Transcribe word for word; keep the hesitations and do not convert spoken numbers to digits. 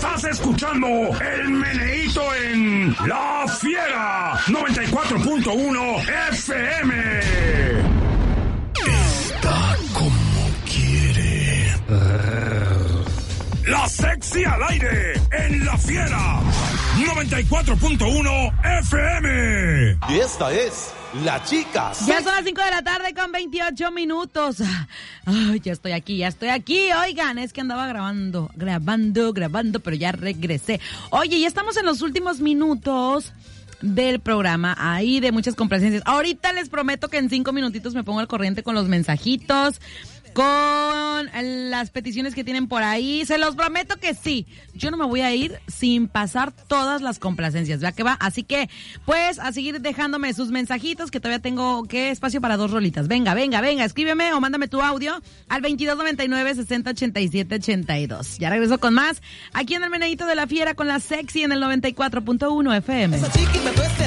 Estás escuchando el meneíto en La Fiera noventa y cuatro punto uno F M. Está como quiere. La sexy al aire en La Fiera noventa y cuatro punto uno F M. Y esta es La Chica. Ya son las cinco de la tarde con veintiocho minutos. Ay, ya estoy aquí, ya estoy aquí. Oigan, es que andaba grabando, grabando, grabando, pero ya regresé. Oye, ya estamos en los últimos minutos del programa, ahí de muchas complacencias. Ahorita les prometo que en cinco minutitos me pongo al corriente con los mensajitos, con las peticiones que tienen por ahí. Se los prometo que sí. Yo no me voy a ir sin pasar todas las complacencias, ¿verdad que va? Así que, pues, a seguir dejándome sus mensajitos, que todavía tengo, ¿qué? Espacio para dos rolitas. Venga, venga, venga, escríbeme o mándame tu audio al veintidós noventa y nueve, sesenta ochenta y siete ochenta y dos. Ya regreso con más, aquí en el Meneíto de la Fiera, con la sexy en el noventa y cuatro punto uno F M.